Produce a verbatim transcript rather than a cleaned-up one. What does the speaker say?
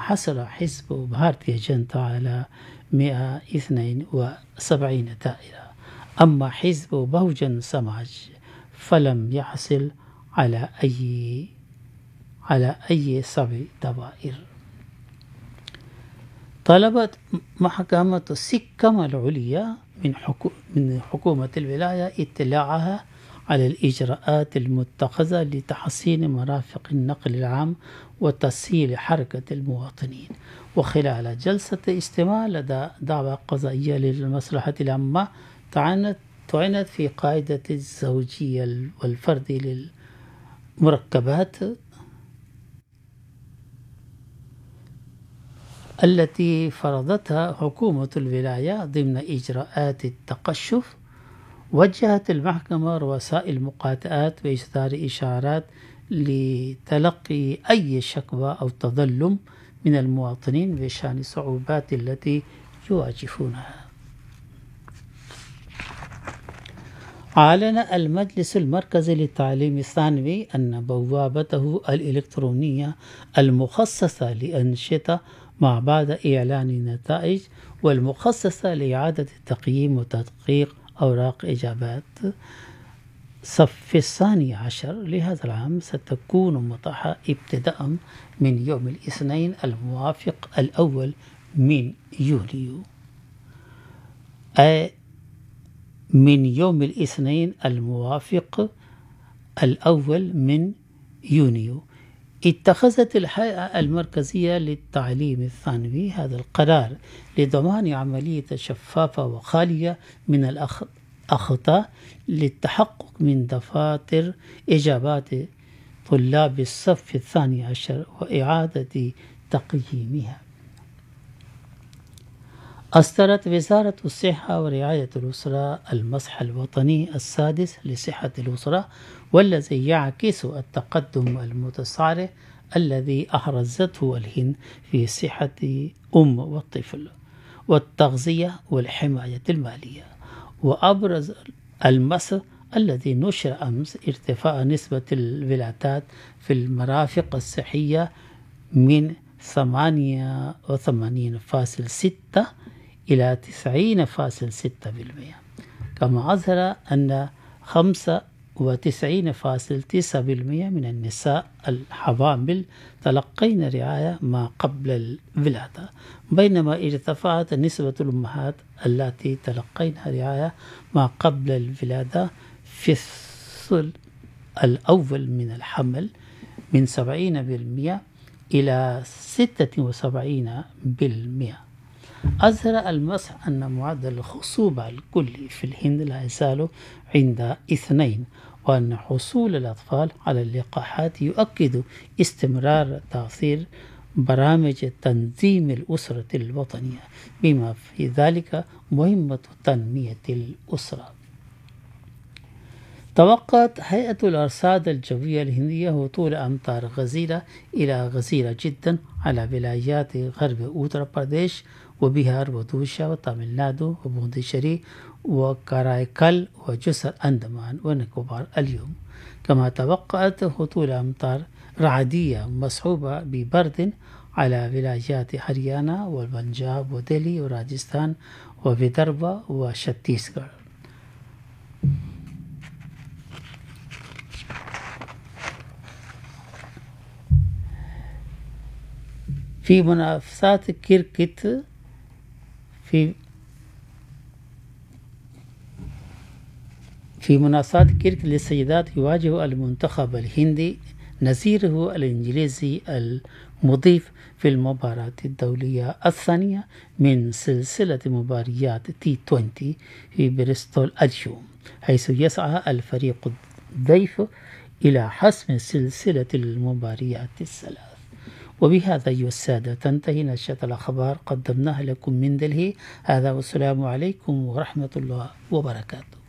حصل حزب بharatiya janata على مئة واثنين وسبعين دائرة. أما حزب بهوجن سماج فلم يحصل على أي على أي سبع دوائر. طلبت محكمة السكم العليا من حكو من حكومة الولاية اطلاعها على الإجراءات المتخذة لتحسين مرافق النقل العام وتسهيل حركة المواطنين. وخلال جلسة استماع لدى دعوى قضائية للمصلحة العامة تعنت تعنت في قاعدة الزوجية والفرد للمركبات التي فرضتها حكومة الولاية ضمن إجراءات التقشف. وجهت المحكمة رؤساء المقاطعات بإصدار إشارات لتلقي أي شكوى أو تظلم من المواطنين بشأن الصعوبات التي يواجهونها. أعلن المجلس المركزي للتعليم الثانوي أن بوابته الإلكترونية المخصصة لأنشطة ما بعد إعلان النتائج والمخصصة لإعادة تقييم وتدقيق أوراق إجابات صف الثاني عشر لهذا العام ستكون متاحة ابتداء من يوم الاثنين الموافق الأول من يوليو. أي من يوم الاثنين الموافق الأول من يونيو. اتخذت الهيئة المركزية للتعليم الثانوي هذا القرار لضمان عملية شفافة وخالية من الأخطاء للتحقق من دفاتر إجابات طلاب الصف الثاني عشر وإعادة تقييمها. أصدرت وزارة الصحة ورعاية الأسرة المصحة الوطني السادس لصحة الأسرة والذي يعكس التقدم المتسارع الذي أحرزته الهند في صحة أم والطفل والتغذية والحماية المالية. وأبرز المصر الذي نشر أمس ارتفاع نسبة الولادات في المرافق الصحية من ثمانية وثمانين فاصلة ستة إلى تسعين فاصلة ستة بالمئة. كما أظهر أن خمسة وتسعين فاصلة تسعة بالمئة من النساء الحوامل تلقين رعاية ما قبل الولادة، بينما ارتفعت نسبة الأمهات التي تلقين رعاية ما قبل الولادة في الثلث الأول من الحمل من سبعين بالمئة إلى ستة وسبعين بالمئة. أظهر المسح أن معدل الخصوبة الكلي في الهند لا يزال عند اثنين، وأن حصول الأطفال على اللقاحات يؤكد استمرار تأثير برامج تنظيم الأسرة الوطنية بما في ذلك مهمة تنمية الأسرة. توقعت هيئة الأرصاد الجوية الهندية هطول أمطار غزيرة إلى غزيرة جدا على ولايات غرب أوتر براديش وبيهار ودوشا وتاميل نادو وبونديشري وكارايكال وجزر أندمان ونيكوبار اليوم. كما توقعت هطول أمطار رعدية مصحوبة ببرد على ولايات هريانا والبنجاب ودلهي وراجستان وفيدربا وشتيسغر. في منافسات كريكت في في منافسات كريكت للسيدات يواجه المنتخب الهندي نظيره الإنجليزي المضيف في المباراة الدولية الثانية من سلسلة مباريات تي عشرين في بريستول اليوم، حيث يسعى الفريق الضيف إلى حسم سلسلة المباريات الثلاث. وبهذا أيها السادة تنتهي نشرة الأخبار قدمناها لكم من دلهي. هذا والسلام عليكم ورحمة الله وبركاته.